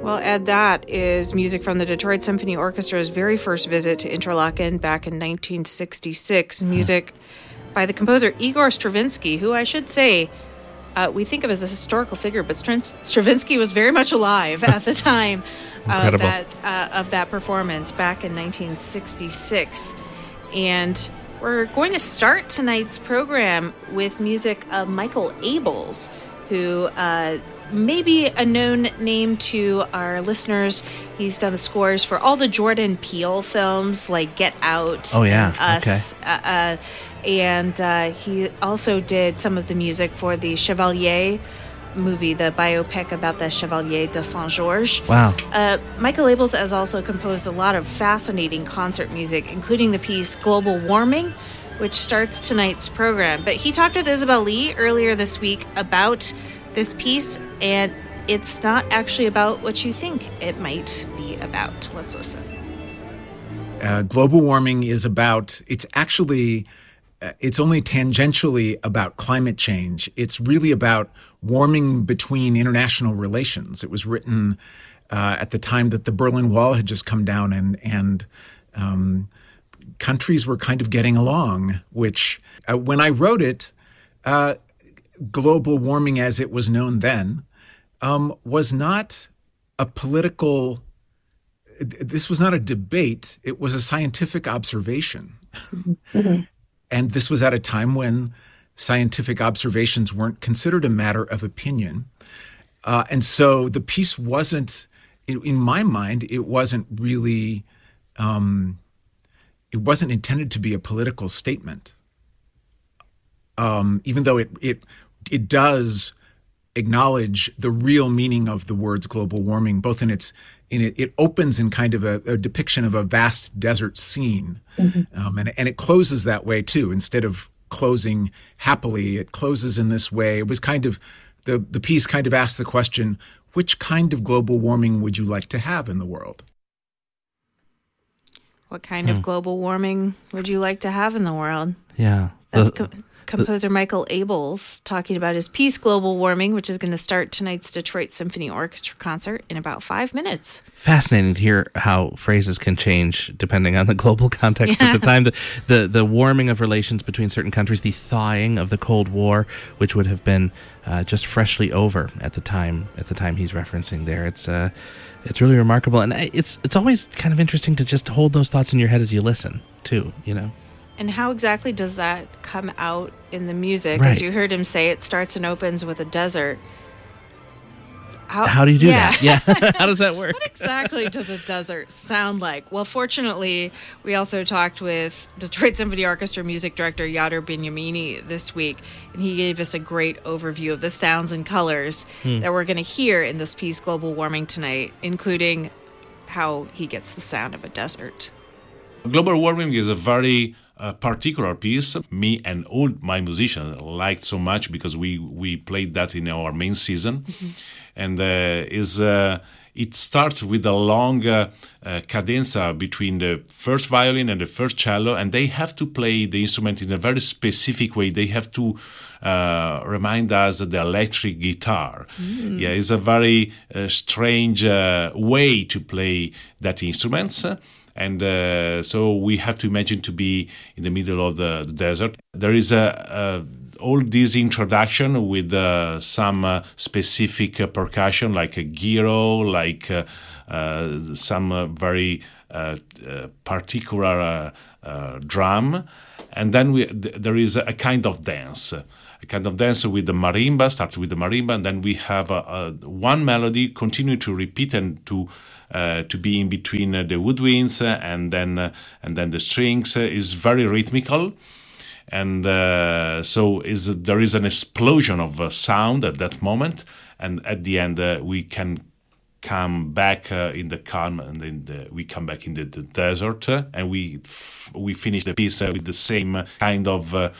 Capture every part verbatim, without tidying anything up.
Well, Ed, that is music from the Detroit Symphony Orchestra's very first visit to Interlaken back in nineteen sixty-six. Music by the composer Igor Stravinsky, who I should say uh, we think of as a historical figure, but Stravinsky was very much alive at the time of that, uh, of that performance back in nineteen sixty-six. And we're going to start tonight's program with music of Michael Abels, who uh, may be a known name to our listeners. He's done the scores for all the Jordan Peele films like Get Out, oh, yeah. and Us. Okay. Uh, uh, and uh, he also did some of the music for the Chevalier movie, the biopic about the Chevalier de Saint-Georges. Wow. Uh, Michael Abels has also composed a lot of fascinating concert music, including the piece Global Warming, which starts tonight's program. But he talked with Isabel Lee earlier this week about this piece, and it's not actually about what you think it might be about. Let's listen. Uh, global warming is about, it's actually, uh, it's only tangentially about climate change. It's really about warming between international relations. It was written uh, at the time that the Berlin Wall had just come down, and, and um, countries were kind of getting along, which uh, when I wrote it, uh, global warming as it was known then um, was not a political, this was not a debate, it was a scientific observation. Mm-hmm. And this was at a time when scientific observations weren't considered a matter of opinion. Uh, and so the piece wasn't, in, in my mind, it wasn't really, um, it wasn't intended to be a political statement. Um, even though it, it it does acknowledge the real meaning of the words global warming, both in its in it, it opens in kind of a, a depiction of a vast desert scene, mm-hmm. um, and and it closes that way too. Instead of closing happily, it closes in this way. It was kind of the the piece kind of asked the question: which kind of global warming would you like to have in the world? What kind hmm. of global warming would you like to have in the world? Yeah, that's. The- co- Composer Michael Abels talking about his piece Global Warming, which is going to start tonight's Detroit Symphony Orchestra concert in about five minutes. Fascinating to hear how phrases can change depending on the global context yeah. at the time. The, the the warming of relations between certain countries, the thawing of the Cold War, which would have been uh, just freshly over at the time at the time he's referencing there. It's uh, it's really remarkable, and it's it's always kind of interesting to just hold those thoughts in your head as you listen too. You know. And how exactly does that come out in the music? Right. As you heard him say, it starts and opens with a desert. How, how do you do yeah. that? Yeah. How does that work? What exactly does a desert sound like? Well, fortunately, we also talked with Detroit Symphony Orchestra music director Yadar Binyamini this week, and he gave us a great overview of the sounds and colors hmm. that we're going to hear in this piece, Global Warming, tonight, including how he gets the sound of a desert. Global Warming is a very a particular piece me and all my musicians liked so much because we we played that in our main season. Mm-hmm. And uh, is uh, it starts with a long uh, uh, cadenza between the first violin and the first cello, and they have to play the instrument in a very specific way. They have to uh, remind us of the electric guitar. Mm. Yeah, it's a very uh, strange uh, way to play that instrument. And uh, so we have to imagine to be in the middle of the, the desert. There is a, a all this introduction with uh, some uh, specific uh, percussion, like a gyro, like uh, uh, some uh, very uh, uh, particular uh, uh, drum, and then we, th- there is a kind of dance. A kind of dance with the marimba, starts with the marimba, and then we have a, a one melody continue to repeat and to uh, to be in between uh, the woodwinds uh, and then uh, and then the strings uh, is very rhythmical, and uh, so is there is an explosion of uh, sound at that moment, and at the end uh, we can come back uh, in the calm, and then the, we come back in the, the desert, uh, and we f- we finish the piece uh, with the same kind of uh,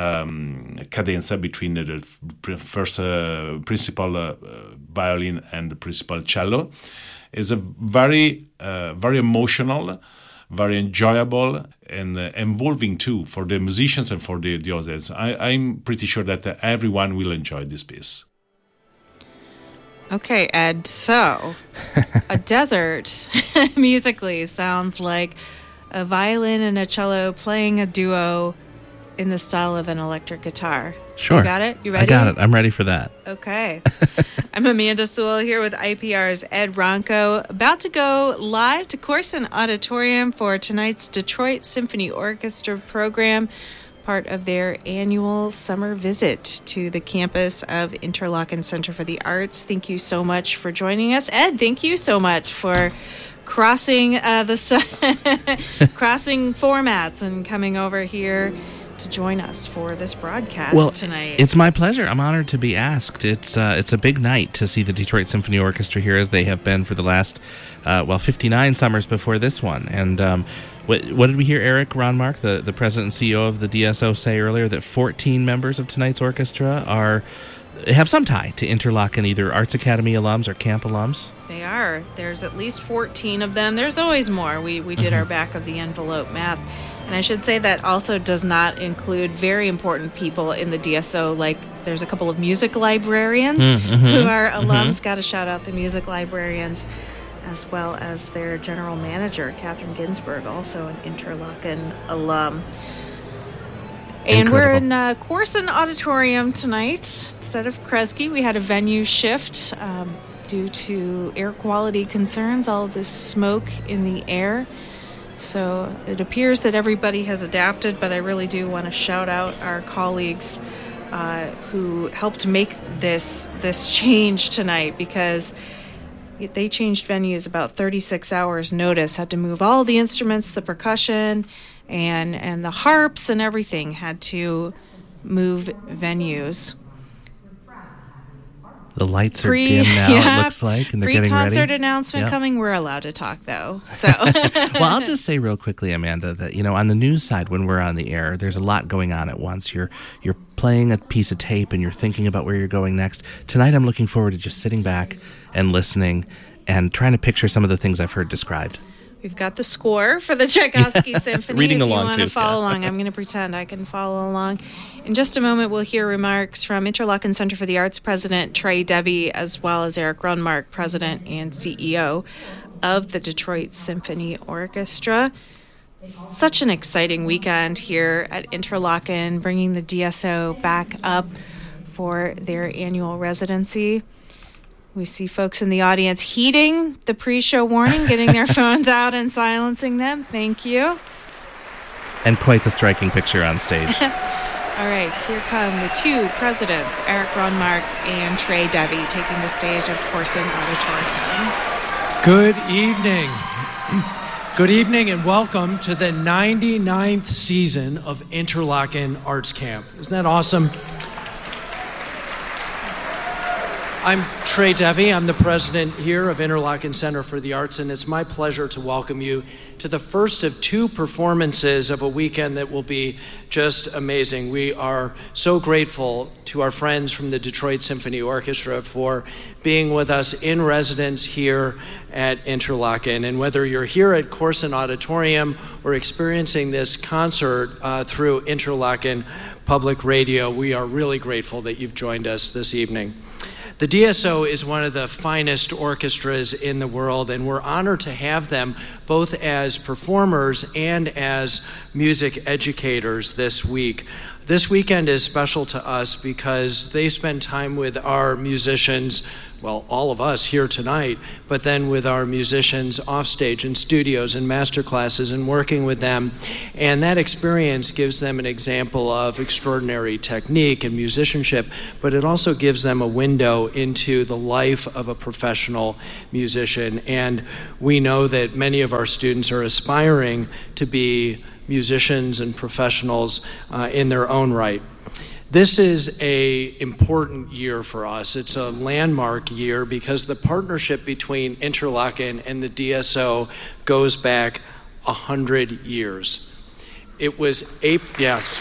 um, cadenza between the first uh, principal uh, violin and the principal cello. It's a very uh, very emotional, very enjoyable, and uh, involving too for the musicians and for the, the audience. I, I'm pretty sure that uh, everyone will enjoy this piece. Okay, Ed, so a desert musically sounds like a violin and a cello playing a duo in the style of an electric guitar. Sure. You got it? You ready? I got it. I'm ready for that. Okay. I'm Amanda Sewell here with I P R's Ed Ronco, about to go live to Corson Auditorium for tonight's Detroit Symphony Orchestra program, part of their annual summer visit to the campus of Interlochen Center for the Arts. Thank you so much for joining us. Ed, thank you so much for crossing uh, the crossing formats and coming over here to join us for this broadcast well, tonight. It's my pleasure. I'm honored to be asked. It's uh, it's a big night to see the Detroit Symphony Orchestra here, as they have been for the last, uh, well, fifty-nine summers before this one. And um, what, what did we hear Eric Ronmark, the, the president and C E O of the D S O, say earlier? That fourteen members of tonight's orchestra are have some tie to Interlochen, either Arts Academy alums or camp alums. They are. There's at least fourteen of them. There's always more. We, we did mm-hmm. our back of the envelope math. And I should say that also does not include very important people in the D S O, like there's a couple of music librarians mm-hmm, who are alums. Mm-hmm. Got to shout out the music librarians, as well as their general manager, Catherine Ginsberg, also an Interlochen alum. And Incredible. We're in uh, Corson Auditorium tonight. Instead of Kresge, we had a venue shift um, due to air quality concerns, all of this smoke in the air. So it appears that everybody has adapted, but I really do want to shout out our colleagues uh, who helped make this this change tonight, because they changed venues about thirty-six hours notice, had to move all the instruments, the percussion, and and the harps and everything, had to move venues. The lights Pre, are dim now, yeah, it looks like, and they're getting ready. Pre-concert announcement yep. coming. We're allowed to talk, though. So, well, I'll just say real quickly, Amanda, that, you know, on the news side, when we're on the air, there's a lot going on at once. You're you're playing a piece of tape and you're thinking about where you're going next. Tonight, I'm looking forward to just sitting back and listening and trying to picture some of the things I've heard described. We've got the score for the Tchaikovsky Symphony. Reading if along, you want to too. follow yeah. along, I'm going to pretend I can follow along. In just a moment, we'll hear remarks from Interlochen Center for the Arts President Trey Debbie, as well as Eric Ronmark, President and C E O of the Detroit Symphony Orchestra. Such an exciting weekend here at Interlochen, bringing the D S O back up for their annual residency. We see folks in the audience heeding the pre-show warning, getting their phones out and silencing them. Thank you. And quite the striking picture on stage. All right, here come the two presidents, Eric Ronmark and Trey Debbie, taking the stage of Corson Auditorium. Good evening. Good evening and welcome to the ninety-ninth season of Interlochen Arts Camp. Isn't that awesome? I'm Trey Debbie. I'm the president here of Interlochen Center for the Arts, and it's my pleasure to welcome you to the first of two performances of a weekend that will be just amazing. We are so grateful to our friends from the Detroit Symphony Orchestra for being with us in residence here at Interlochen. And whether you're here at Corson Auditorium or experiencing this concert uh, through Interlochen Public Radio, we are really grateful that you've joined us this evening. The D S O is one of the finest orchestras in the world, and we're honored to have them both as performers and as music educators this week. This weekend is special to us because they spend time with our musicians, well, all of us here tonight, but then with our musicians offstage in studios and master classes and working with them. And that experience gives them an example of extraordinary technique and musicianship, but it also gives them a window into the life of a professional musician. And we know that many of our students are aspiring to be musicians and professionals uh, in their own right. This is a important year for us. It's a landmark year because the partnership between Interlochen and the D S O goes back a hundred years. It was a yes.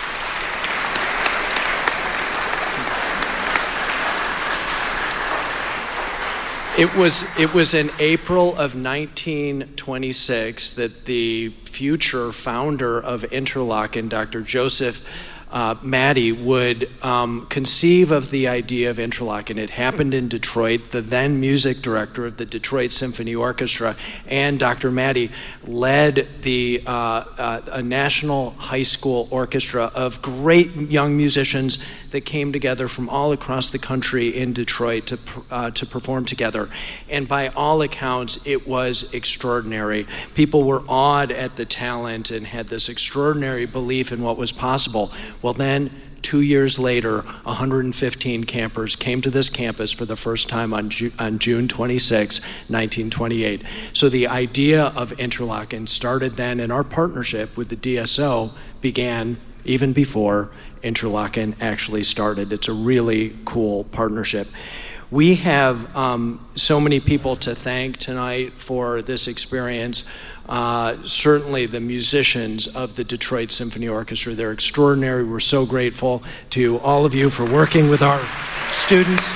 It was it was in April of nineteen twenty-six that the future founder of Interlochen, Doctor Joseph uh, Maddie would um, conceive of the idea of Interlochen. It happened in Detroit. The then music director of the Detroit Symphony Orchestra and Doctor Maddie led the uh, uh, a national high school orchestra of great young musicians that came together from all across the country in Detroit to uh, to perform together. And by all accounts, it was extraordinary. People were awed at the talent and had this extraordinary belief in what was possible. Well, then, two years later, one hundred fifteen campers came to this campus for the first time on, Ju- on June twenty-sixth, nineteen twenty-eight. So the idea of Interlochen started then, and our partnership with the D S O began even before Interlochen actually started. It's a really cool partnership. We have um, so many people to thank tonight for this experience. Uh, certainly the musicians of the Detroit Symphony Orchestra, they're extraordinary. We're so grateful to all of you for working with our students.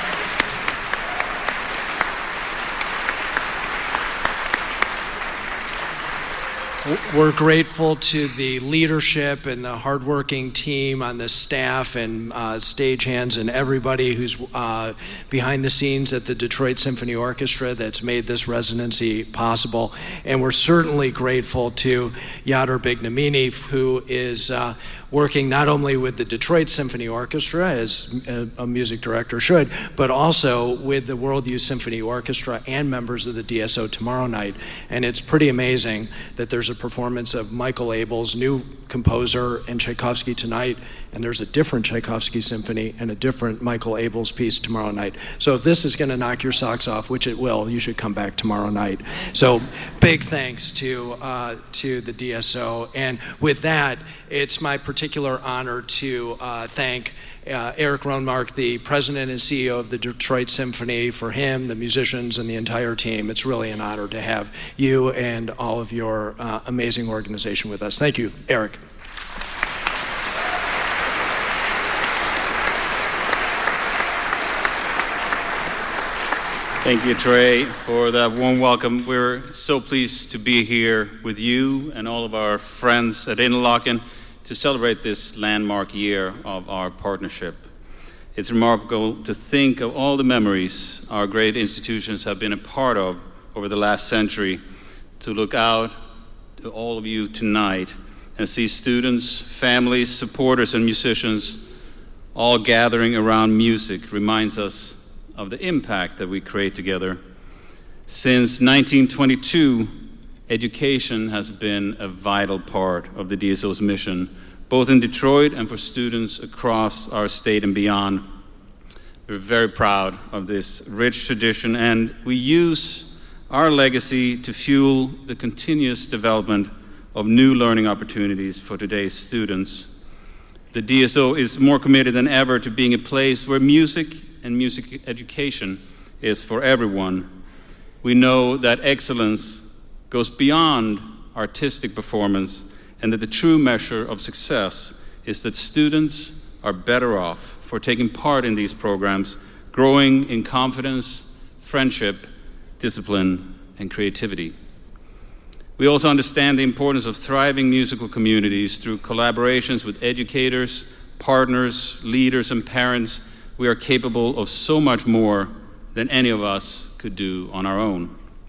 We're grateful to the leadership and the hardworking team on the staff and uh, stagehands and everybody who's uh, behind the scenes at the Detroit Symphony Orchestra that's made this residency possible. And we're certainly grateful to Yadar Bignamini, who is uh, working not only with the Detroit Symphony Orchestra, as a, a music director should, but also with the World Youth Symphony Orchestra and members of the D S O tomorrow night. And it's pretty amazing that there's a performance of Michael Abels, new composer, and Tchaikovsky tonight, and there's a different Tchaikovsky symphony and a different Michael Abels piece tomorrow night. So if this is going to knock your socks off, which it will, you should come back tomorrow night. So big thanks to uh, to the D S O. And with that, it's my particular honor to uh, thank Uh, Eric Ronmark, the president and C E O of the Detroit Symphony. For him, the musicians, and the entire team, it's really an honor to have you and all of your uh, amazing organization with us. Thank you, Eric. Thank you, Trey, for that warm welcome. We're so pleased to be here with you and all of our friends at Interlochen to celebrate this landmark year of our partnership. It's remarkable to think of all the memories our great institutions have been a part of over the last century, to look out to all of you tonight and see students, families, supporters, and musicians all gathering around music reminds us of the impact that we create together. Since nineteen twenty-two, education has been a vital part of the D S O's mission, both in Detroit and for students across our state and beyond. We're very proud of this rich tradition, and we use our legacy to fuel the continuous development of new learning opportunities for today's students. The D S O is more committed than ever to being a place where music and music education is for everyone. We know that excellence goes beyond artistic performance, and that the true measure of success is that students are better off for taking part in these programs, growing in confidence, friendship, discipline, and creativity. We also understand the importance of thriving musical communities through collaborations with educators, partners, leaders, and parents. We are capable of so much more than any of us could do on our own.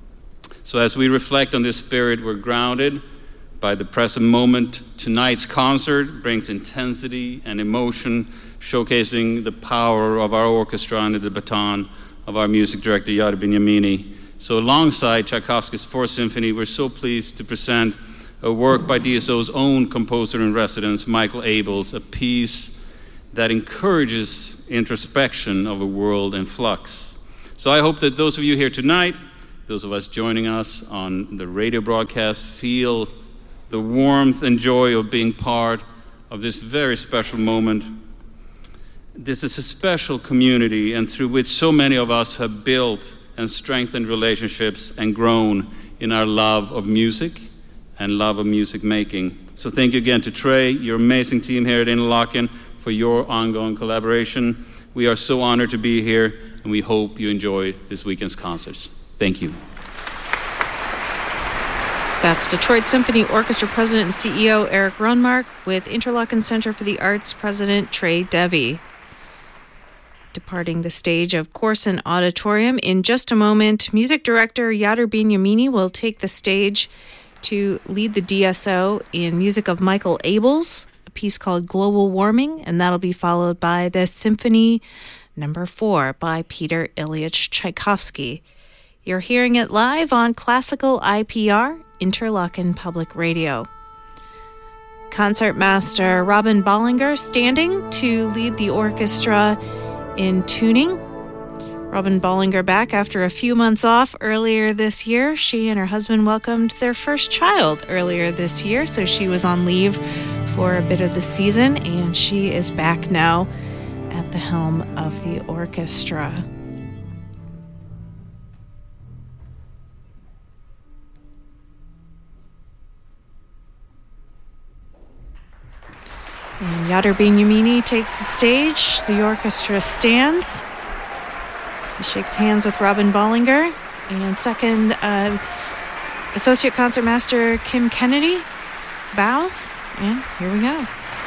So as we reflect on this spirit, we're grounded by the present moment. Tonight's concert brings intensity and emotion, showcasing the power of our orchestra under the baton of our music director, Yadar Bignamini. So alongside Tchaikovsky's Fourth Symphony, we're so pleased to present a work by D S O's own composer-in-residence, Michael Abels, a piece that encourages introspection of a world in flux. So I hope that those of you here tonight, those of us joining us on the radio broadcast, feel the warmth and joy of being part of this very special moment. This is a special community, and through which so many of us have built and strengthened relationships and grown in our love of music and love of music making. So thank you again to Trey, your amazing team here at Interlochen, for your ongoing collaboration. We are so honored to be here, and we hope you enjoy this weekend's concerts. Thank you. That's Detroit Symphony Orchestra President and C E O Eric Ronmark with Interlochen Center for the Arts President Trey Devey. Departing the stage of Corson Auditorium in just a moment, music director Yader Bignamini will take the stage to lead the D S O in music of Michael Abels, a piece called Global Warming, and that'll be followed by the Symphony Number Four by Peter Ilyich Tchaikovsky. You're hearing it live on Classical I P R, Interlochen Public Radio. Concertmaster Robin Bollinger standing to lead the orchestra in tuning. Robin Bollinger back after a few months off earlier this year. She and her husband welcomed their first child earlier this year, so she was on leave for a bit of the season, and she is back now at the helm of the orchestra. And Yader Bignamini takes the stage. The orchestra stands. He shakes hands with Robin Bollinger. And second, uh, Associate Concertmaster Kim Kennedy bows. And here we go.